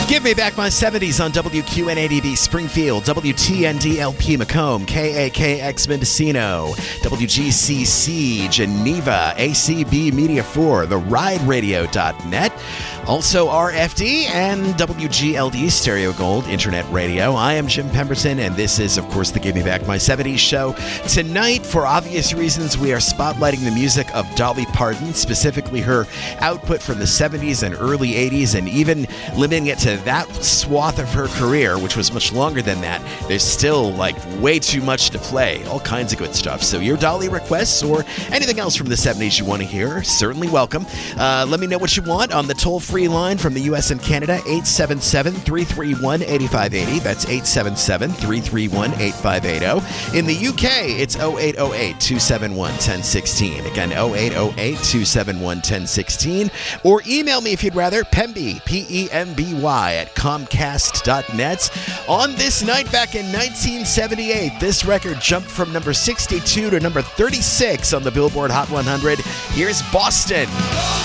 Give me back my 70s on WQNADB Springfield, WTNDLP Macomb, KAKX Mendocino, WGCC Geneva, ACB Media 4, TheRideRadio.net, also RFD and WGLD Stereo Gold Internet Radio. I am Jim Pemberton, and this is, of course, the Give Me Back My 70s show. Tonight, for obvious reasons, we are spotlighting the music of Dolly Parton, specifically her output from the 70s and early 80s, and even limiting it to that swath of her career, which was much longer than that. There's still way too much to play, all kinds of good stuff. So your Dolly requests or anything else from the 70s you want to hear, certainly welcome. Let me know what you want on the toll-free line from the U.S. and Canada, 877-331-8580. That's 877-331-8580. In the UK, it's 0808-271-1016. Again, 0808-271-1016. Or email me if you'd rather, Pemby, P-E-M-B-Y, at Comcast.net. On this night back in 1978, this record jumped from number 62 to number 36 on the Billboard Hot 100. Here's Boston.